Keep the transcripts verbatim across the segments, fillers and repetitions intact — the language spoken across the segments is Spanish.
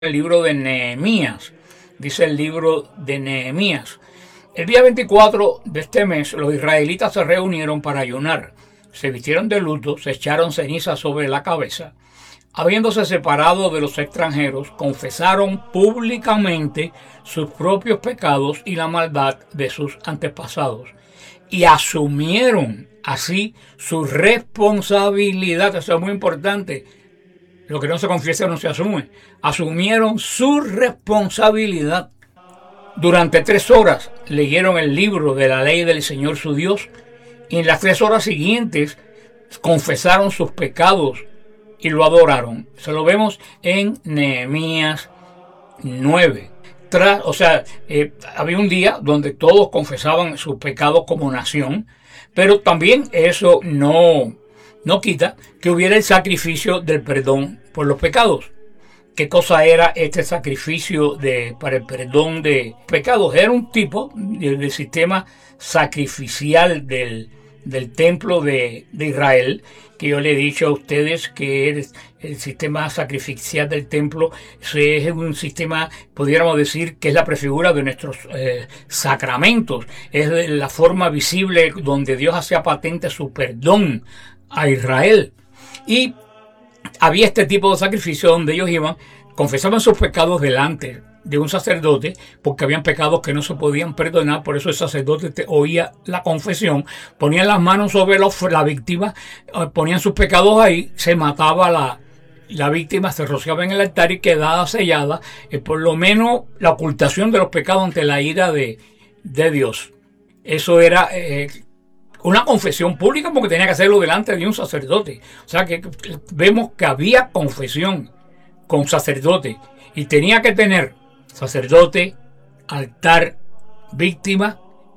el libro de Nehemías. Dice el libro de Nehemías. El día veinticuatro de este mes, los israelitas se reunieron para ayunar. Se vistieron de luto, se echaron ceniza sobre la cabeza. Habiéndose separado de los extranjeros, confesaron públicamente sus propios pecados y la maldad de sus antepasados. Y asumieron así su responsabilidad. Eso es muy importante. Lo que no se confiesa no se asume. Asumieron su responsabilidad. Durante tres horas leyeron el libro de la ley del Señor su Dios. Y en las tres horas siguientes confesaron sus pecados y lo adoraron. Eso lo vemos en Nehemías nueve. Tras, o sea, eh, había un día donde todos confesaban sus pecados como nación, pero también eso no, no quita que hubiera el sacrificio del perdón por los pecados. ¿Qué cosa era este sacrificio de, para el perdón de pecados? Era un tipo de, de sistema sacrificial del, del templo de, de Israel, que yo le he dicho a ustedes que el, el sistema sacrificial del templo es un sistema, pudiéramos decir, que es la prefigura de nuestros eh, sacramentos. Es la forma visible donde Dios hacía patente su perdón a Israel. Y había este tipo de sacrificio donde ellos iban, confesaban sus pecados delante de un sacerdote, porque habían pecados que no se podían perdonar. Por eso el sacerdote te oía la confesión, ponían las manos sobre la, la víctima, ponían sus pecados ahí, se mataba la, la víctima, se rociaba en el altar y quedaba sellada, eh, por lo menos la ocultación de los pecados ante la ira de, de Dios. Eso era eh, una confesión pública, porque tenía que hacerlo delante de un sacerdote. O sea que vemos que había confesión con sacerdote y tenía que tener sacerdote, altar, víctima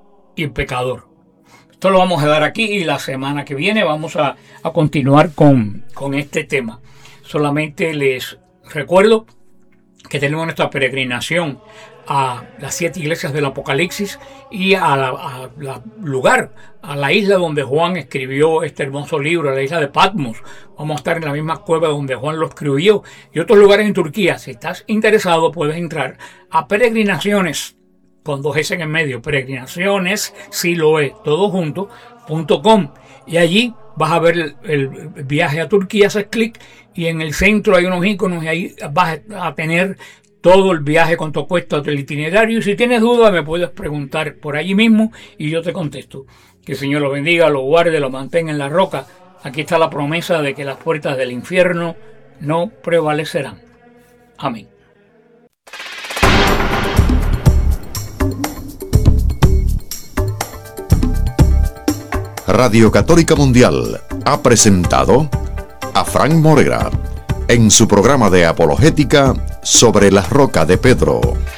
y pecador. Esto lo vamos a dar aquí y la semana que viene vamos a, a continuar con, con este tema. Solamente les recuerdo que tenemos nuestra peregrinación a las siete iglesias del Apocalipsis y a la, a la lugar, a la isla donde Juan escribió este hermoso libro, la isla de Patmos. Vamos a estar en la misma cueva donde Juan lo escribió y otros lugares en Turquía. Si estás interesado, puedes entrar a peregrinaciones, con dos S en el medio, peregrinaciones, si lo es, todo junto, punto com. Y allí vas a ver el, el viaje a Turquía, haces clic y en el centro hay unos iconos y ahí vas a tener todo el viaje, cuánto cuesta el itinerario. Y si tienes dudas me puedes preguntar por allí mismo y yo te contesto. Que el Señor lo bendiga, lo guarde, lo mantenga en la roca. Aquí está la promesa de que las puertas del infierno no prevalecerán. Amén. Radio Católica Mundial ha presentado a Frank Morera en su programa de apologética sobre la roca de Pedro.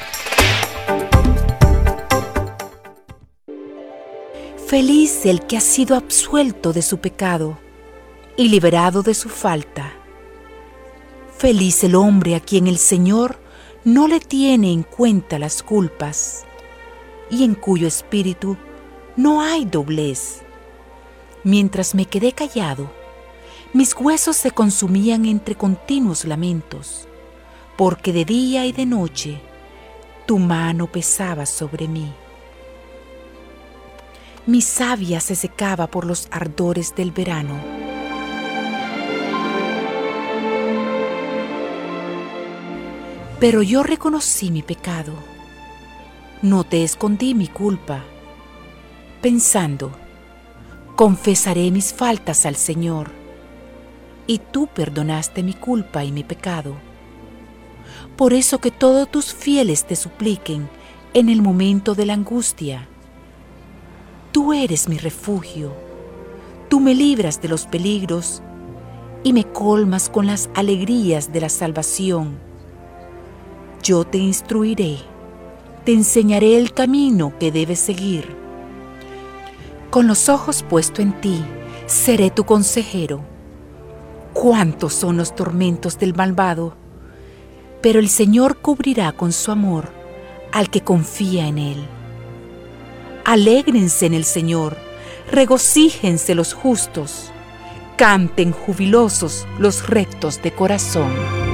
Feliz el que ha sido absuelto de su pecado y liberado de su falta. Feliz el hombre a quien el Señor no le tiene en cuenta las culpas y en cuyo espíritu no hay doblez. Mientras me quedé callado, mis huesos se consumían entre continuos lamentos, porque de día y de noche tu mano pesaba sobre mí. Mi savia se secaba por los ardores del verano. Pero yo reconocí mi pecado. No te escondí mi culpa, pensando, confesaré mis faltas al Señor, y tú perdonaste mi culpa y mi pecado. Por eso que todos tus fieles te supliquen en el momento de la angustia. Tú eres mi refugio, tú me libras de los peligros y me colmas con las alegrías de la salvación. Yo te instruiré, te enseñaré el camino que debes seguir. Con los ojos puestos en ti, seré tu consejero. Cuántos son los tormentos del malvado, pero el Señor cubrirá con su amor al que confía en Él. Alégrense en el Señor, regocíjense los justos, canten jubilosos los rectos de corazón.